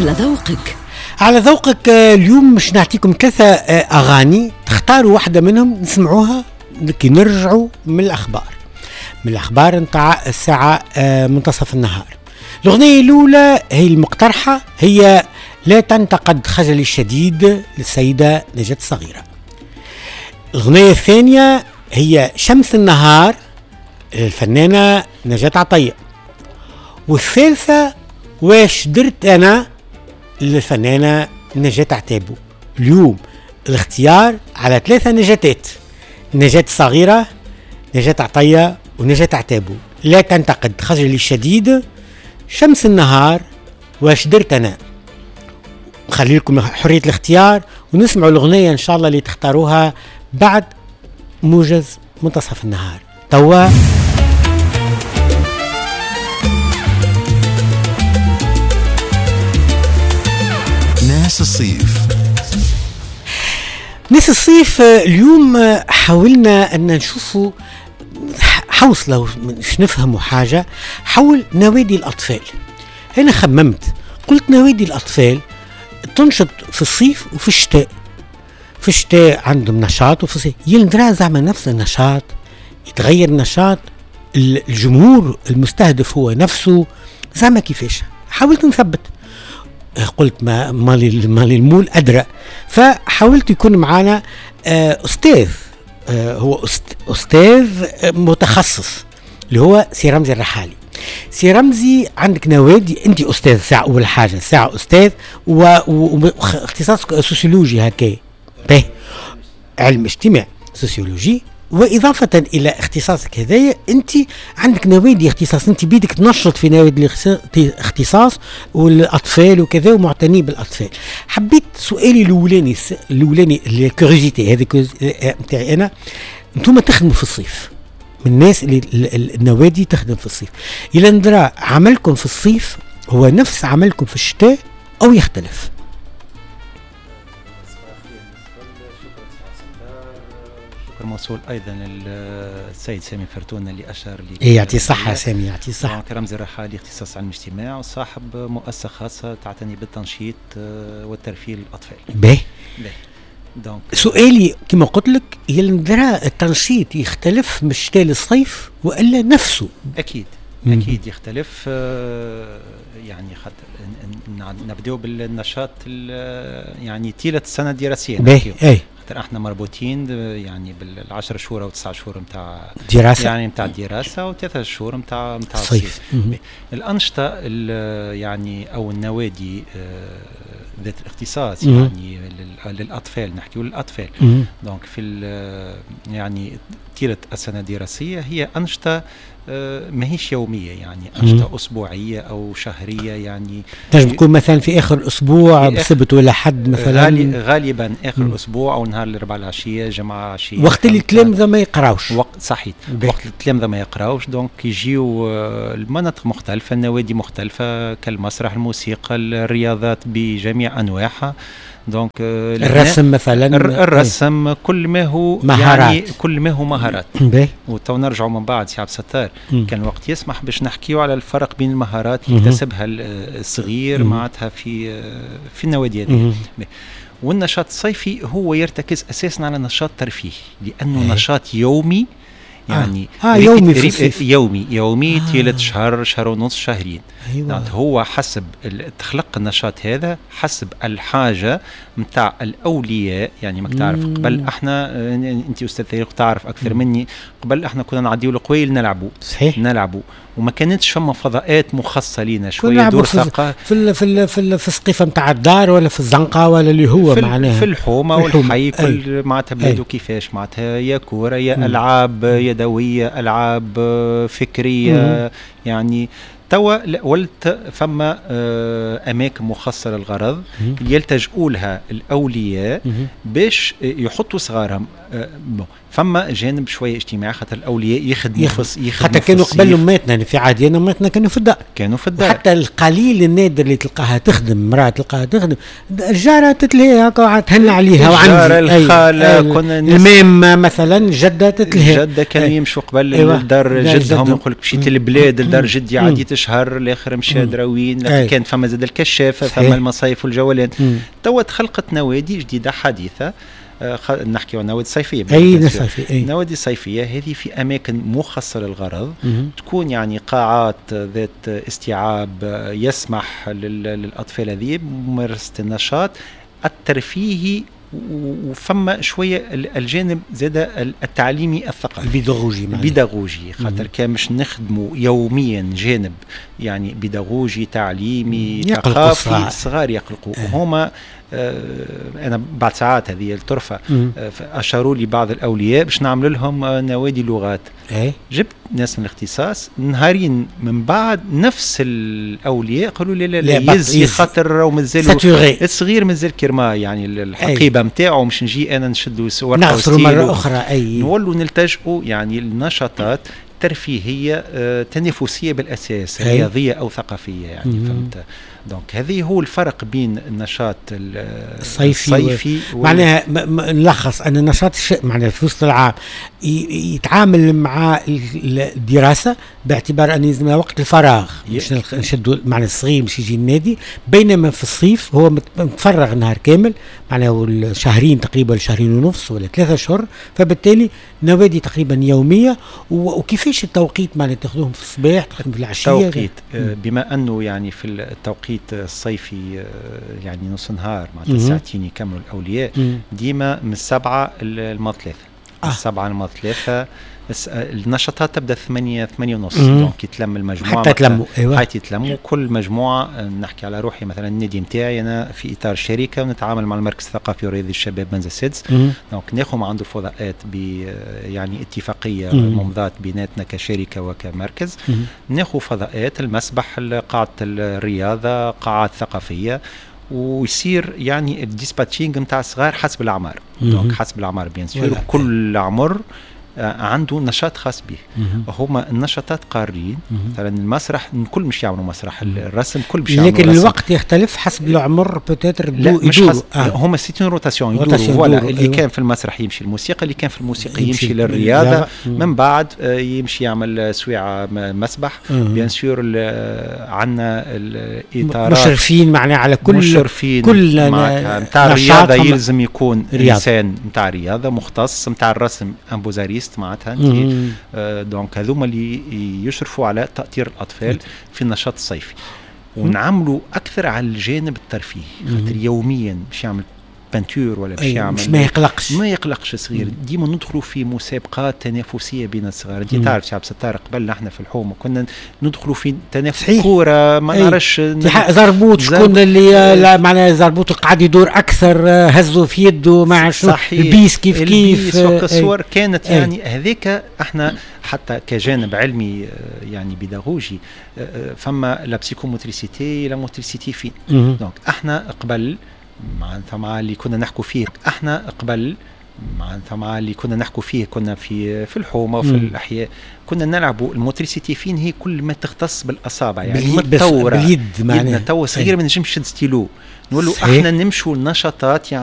على ذوقك. على ذوقك. اليوم مش نعطيكم 3 أغاني، تختاروا واحدة منهم نسمعوها لكي نرجعوا من الأخبار نتاع الساعة منتصف النهار. الأغنية الأولى هي المقترحة، هي لا تنتقد خجلي الشديد للسيدة نجاة الصغيرة. الأغنية الثانية هي شمس النهار للفنانة نجاة عطية. والثالثة واش درت أنا للفنانة نجاة عتابو. اليوم الاختيار على 3 نجاتات: نجاة الصغيرة، نجاة عطية، ونجاة عتابو. لا تنتقد خجلي الشديد، شمس النهار، واش درت أنا. خلي لكم حرية الاختيار، ونسمعوا الأغنية إن شاء الله اللي تختاروها بعد موجز منتصف النهار. توا ناس الصيف. اليوم حاولنا أن نشوفوا حوصلة مش نفهموا حاجة حول نوادي الأطفال. أنا خممت قلت نوادي الأطفال تنشط في الصيف وفي الشتاء. في الشتاء عندهم نشاط، وفي الصيف يندرى زعما نفس النشاط، يتغير النشاط، الجمهور المستهدف هو نفسه، زعما كيفاش. حاولت نثبت، قلت مالي المول أدرى، فحاولت يكون معنا أستاذ، هو أستاذ متخصص اللي هو سي رمزي الرحالي. سي رمزي، عندك نوادي، أنت أستاذ ساعة، أول حاجة ساعة أستاذ واختصاصك سوسيولوجي هكا، به علم اجتماع سوسيولوجي. وإضافة إلى اختصاصك هذايا أنت عندك نوادي اختصاص، أنت بيدك تنشط في نوادي الاختصاص والأطفال وكذا ومعتني بالأطفال. حبيت سؤالي الأولاني الكوريزيتي هذه متاعي أنا، أنتم تخدموا في الصيف، من الناس اللي النوادي تخدم في الصيف، إلى ندرى عملكم في الصيف هو نفس عملكم في الشتاء أو يختلف؟ موصول ايضا السيد سامي فرتونه اللي اشار لي. يعطي صحه سامي، يعطي صحه. رمزي الرحالي اختصاص علم الاجتماع وصاحب مؤسسه خاصه تعتني بالتنشيط والترفيه للاطفال. باهي. سؤالي كما قلت لك، يندرى التنشيط يختلف من الشتاء للصيف والا نفسه؟ اكيد يختلف. يعني نبداو بالنشاط يعني طيله السنه الدراسيه. باهي. احنا مربوطين يعني بال10 شهور او 9 شهور نتاع دراسه، يعني نتاع الدراسه، و3 شهور نتاع الصيف. الانشطه يعني او النوادي ذات الاختصاص يعني للاطفال، نحكيو للاطفال. دونك في يعني طيله السنه الدراسيه هي انشطه ماهيش يومية، يعني أنشطة أسبوعية أو شهرية. يعني تنجم تكون مثلا في آخر الأسبوع بسبت ولا حد مثلا، غالبا آخر الأسبوع أو نهار الأربعاء العشية، جمعة عشية، وقت اللي التلامذة ما يقراوش. صحيح، وقت التلامذة ما يقراوش. دونك يجيو المناطق مختلفة، النوادي مختلفة، كالمسرح، الموسيقى، الرياضات بجميع أنواعها. دونك الرسم مثلا، الرسم كل ما هو مهارات، يعني كل ما هو مهارات. وتو نرجعوا من بعد سي عبد الستار كان الوقت يسمح باش نحكيو على الفرق بين المهارات يكتسبها الصغير معناتها في النوادي هذه. والنشاط الصيفي هو يرتكز اساسا على نشاط ترفيهي، لانه نشاط يومي، يعني يومي طيلة شهر ونص، شهرين. يعني هو حسب تخلق النشاط هذا حسب الحاجة متاع الأولياء. يعني ما تعرف قبل احنا، انت أستاذ تاريخ تعرف أكثر مني، قبل احنا كنا نعديو القويل نلعبوا وما كانتش فما فضاءات مخصصة لينا، شوية دور ثقافة في السقيفة متاع الدار ولا في الزنقة ولا اللي هو معناها في الحومة والحي، كل معناتها بلادو كيفاش معناتها، يا كورة يا ألعاب يدوية، ألعاب فكرية. يعني توا ولت فما أماكن مخصصة للغرض يلتجئوا لها الأولياء باش يحطوا صغارهم فما جانب شويه اجتماعي، خاطر الاولياء يخدموا حتى كانوا قبل اماتنا في عادينا اماتنا كانوا في الدار حتى القليل النادر اللي تلقاها تخدم، امراه تلقاها تخدم، الجاره تتلهي هكا تهنى عليها، وعندي الخاله كنا المام مثلا جده تتلهي، جده كانوا يمشوا قبل لدار جدهم، يقول لك مشيت للبلاد لدار جدي عادي تشهر الاخر مشى دراوين، لكن كان فما زاد الكشافه، فما المصايف والجولات. توا تخلقت نوادي جديده حديثه، نحكي عن نوادي صيفيه، نوادي صيفيه هذه في اماكن مخصصه للغرض، تكون يعني قاعات ذات استيعاب يسمح للاطفال هذه بممارسه النشاط الترفيهي، وفما شويه الجانب زاد التعليمي الثقافي البيداغوجي، خاطر كان مش نخدموا يوميا جانب يعني بيداغوجي تعليمي ثقافي، صغار يقلقوا هما. أنا بعد ساعات هذه الطرفة أشاروا لي بعض الأولياء باش نعمل لهم نوادي لغات. جبت ناس من الاختصاص، نهارين من بعد نفس الأولياء قالوا لي لا يزي خاطر راهو مازال الصغير مازال كرما، يعني الحقيبة متاعه مش نجي أنا نشدوا نعصروا مرة أخرى نولوا نلتجئوا يعني النشاطات ترفيهية تنافسية بالأساس، رياضية أو ثقافية يعني فهمت. دونك هذه هو الفرق بين النشاط الصيفي معناها نلخص أن النشاط معناها في وسط العام يتعامل مع الدراسة باعتبار أن يلزم وقت الفراغ، مش نشدوا معنى الصغير مش يجي النادي، بينما في الصيف هو متفرغ نهار كامل معناها الشهرين تقريبا شهرين ونصف ولا 3 أشهر، فبالتالي نوادي تقريبا يومية. وكيفاش التوقيت معناها تاخذوهم في الصباح تاخذوهم في العشية؟ توقيت بما أنه يعني في التوقيت الصيفي يعني نص نهار مع 9 ساعتين يكملوا الأولياء، ديما من 7 ل 3 7 ل 3 النشاطات تبدا 8 ونص، دونك يتلم المجموعه حتى يتلموا حتى يتلموا كل مجموعه. نحكي على روحي مثلا النادي نتاعي انا في اطار شركه ونتعامل مع المركز الثقافي والرياضي الشباب منزل السادس، دونك ناخذ مع عنده فضاءات يعني اتفاقيه ممضات بيناتنا كشركه وكمركز، ناخذ فضاءات المسبح، قاعه الرياضه، قاعات ثقافيه، ويصير يعني الديسباتشينج نتاع الصغار حسب الاعمار، دونك حسب الاعمار بيان سور كل عمر عنده نشاط خاص به. هما النشاطات قارين، مثلا المسرح الكل مش يعملوا مسرح، الرسم كل مش يعملوا لكن الوقت يختلف حسب العمر بتاتر. لا مش هما سيتون روتاسيون يدوروا، فوالا اللي كان في المسرح يمشي الموسيقى، اللي كان في الموسيقى يمشي للرياضة، من بعد يمشي يعمل سويعة مسبح. بيان سور عندنا الإطارات مشرفين معناه على كل مشرفين كل متاع الرياضة يلزم يكون إنسان متاع رياضة مختص، متاع الرسم أمبوزاريست معناتها دونك هذوما اللي يشرفوا على تأطير الأطفال في النشاط الصيفي، ونعملوا أكثر على الجانب الترفيهي، خاطر يوميا باش يعمل بانتور ولا باش يعمل ما يقلقش صغير. ديما ندخلوا في مسابقات تنافسيه بين الصغار. انت تعرف شعب ستار قبل احنا في الحومه كنا ندخلوا في تنافس كوره، ما نعرفش زربوط شكون اللي معناها زربوط قاعد يدور اكثر، هزوا في يده مع البيس كيف الصور كانت يعني هذيك. احنا حتى كجانب علمي يعني بيداغوجي فما لا بسيكوموتريسيتي لا موتريسيتي فين. دونك احنا قبل معناتها مع اللي كنا نحكوا فيه، احنا قبل معناتها مع اللي كنا نحكوا فيه كنا في الحومه وفي الاحياء كنا نلعبوا الموتريسيتي فين هي كل ما تختص بالاصابع، يعني متطوره باليد، معناتها تو صغير ما نجمش نشد ستيلو، نقولوا احنا نمشوا النشاطات يعني